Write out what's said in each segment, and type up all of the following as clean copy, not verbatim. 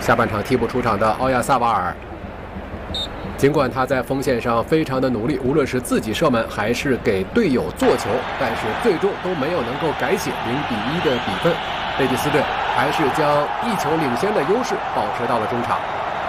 下半场替补出场的奥亚萨瓦尔，尽管他在锋线上非常的努力，无论是自己射门还是给队友做球，但是最终都没有能够改写0-1的比分。贝蒂斯队还是将1球领先的优势保持到了中场。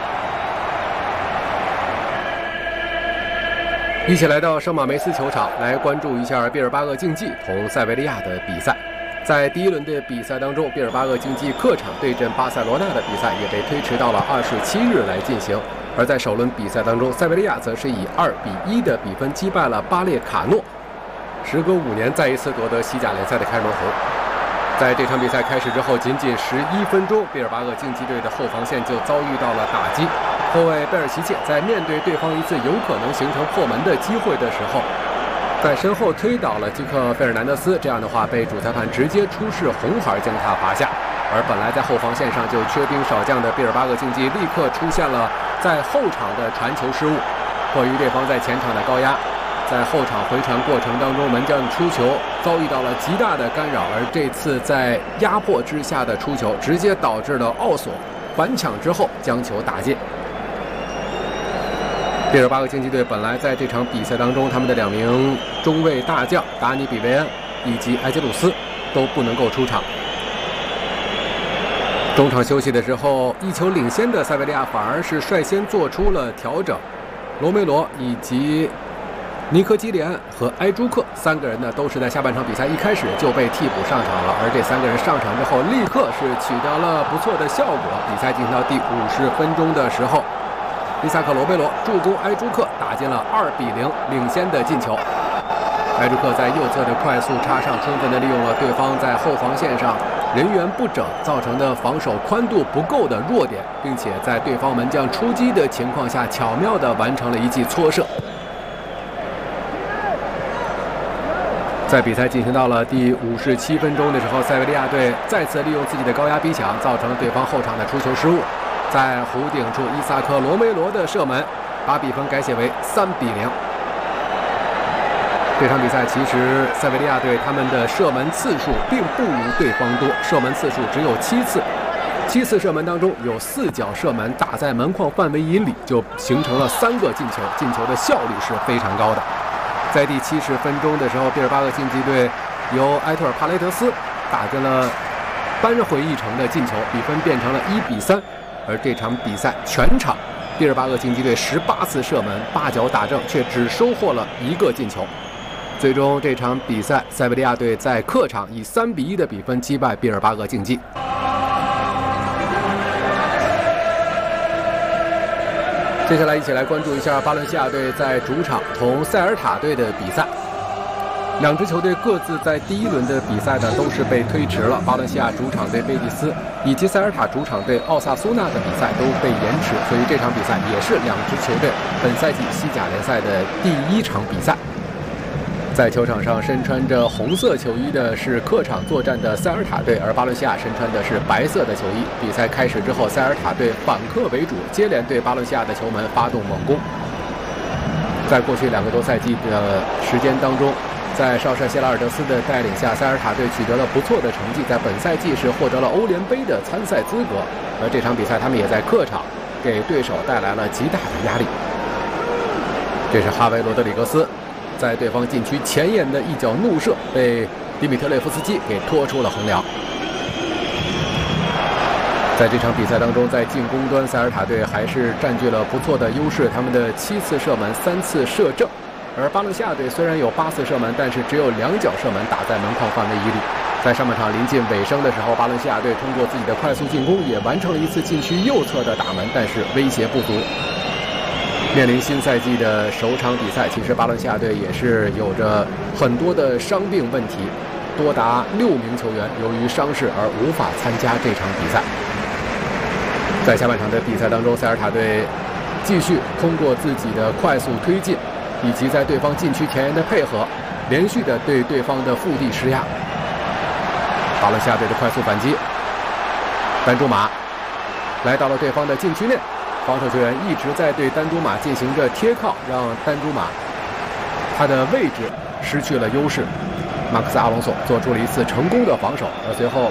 一起来到圣马梅斯球场来关注一下毕尔巴鄂竞技同塞维利亚的比赛。在第一轮的比赛当中，毕尔巴鄂竞技客场对阵巴塞罗那的比赛也被推迟到了27日来进行。而在首轮比赛当中，塞维利亚则是以2-1的比分击败了巴列卡诺，时隔5年再一次夺得西甲联赛的开门红。在这场比赛开始之后，仅仅11分钟，毕尔巴鄂竞技队的后防线就遭遇到了打击。后卫贝尔奇切在面对对方一次有可能形成破门的机会的时候，在身后推倒了基克费尔南德斯，这样的话被主裁判直接出示红牌将他罚下。而本来在后防线上就缺兵少将的毕尔巴鄂竞技立刻出现了在后场的传球失误，迫于对方在前场的高压，在后场回传过程当中，门将出球遭遇到了极大的干扰，而这次在压迫之下的出球直接导致了奥索反抢之后将球打进。毕尔巴鄂竞技队本来在这场比赛当中，他们的2名中卫大将达尼比维安以及埃杰鲁斯都不能够出场。中场休息的时候，1球领先的塞维利亚反而是率先做出了调整，罗梅罗以及尼科基里安和埃朱克3个人呢，都是在下半场比赛一开始就被替补上场了，而这3个人上场之后，立刻是取得了不错的效果。比赛进行到第50分钟的时候，伊萨克·罗贝罗助攻埃朱克打进了2-0领先的进球。埃朱克在右侧的快速插上，充分地利用了对方在后防线上人员不整造成的防守宽度不够的弱点，并且在对方门将出击的情况下，巧妙地完成了一记搓射。在比赛进行到了第57分钟的时候，塞维利亚队再次利用自己的高压逼抢，造成了对方后场的出球失误。在弧顶处，伊萨克·罗梅罗的射门把比分改写为3-0。这场比赛其实塞维利亚队他们的射门次数并不如对方多，射门次数只有7次，7次射门当中有4脚射门打在门框范围以里，就形成了3个进球，进球的效率是非常高的。在第70分钟的时候，毕尔巴鄂竞技队由埃托尔·帕雷德斯打进了扳回一城的进球，比分变成了1-3。而这场比赛全场毕尔巴鄂竞技队18次射门8脚打正，却只收获了1个进球。最终这场比赛，塞维利亚队在客场以3-1的比分击败毕尔巴鄂竞技。接下来一起来关注一下巴伦西亚队在主场同塞尔塔队的比赛。2支球队各自在第一轮的比赛呢都是被推迟了，巴伦西亚主场对贝蒂斯以及塞尔塔主场对奥萨苏纳的比赛都被延迟，所以这场比赛也是2支球队本赛季西甲联赛的第1场比赛。在球场上身穿着红色球衣的是客场作战的塞尔塔队，而巴伦西亚身穿的是白色的球衣。比赛开始之后，塞尔塔队反客为主，接连对巴伦西亚的球门发动猛攻。在过去2个多赛季的时间当中，在少帅谢拉尔德斯的带领下，塞尔塔队取得了不错的成绩，在本赛季是获得了欧联杯的参赛资格。而这场比赛他们也在客场给对手带来了极大的压力。这是哈维·罗德里格斯在对方禁区前沿的一脚怒射，被迪米特列夫斯基给拖出了横梁。在这场比赛当中，在进攻端塞尔塔队还是占据了不错的优势，他们的7次射门3次射正，而巴伦西亚队虽然有8次射门，但是只有2脚射门打在门框范围以里。在上半场临近尾声的时候，巴伦西亚队通过自己的快速进攻也完成了一次禁区右侧的打门，但是威胁不足。面临新赛季的首场比赛，其实巴伦西亚队也是有着很多的伤病问题，多达6名球员由于伤势而无法参加这场比赛。在下半场的比赛当中，塞尔塔队继续通过自己的快速推进以及在对方禁区前沿的配合，连续的对对方的腹地施压。巴伦西亚队的快速反击，丹朱马来到了对方的禁区内，防守球员一直在对丹朱马进行着贴靠，让丹朱马他的位置失去了优势。马克斯·阿隆索做出了一次成功的防守，而随后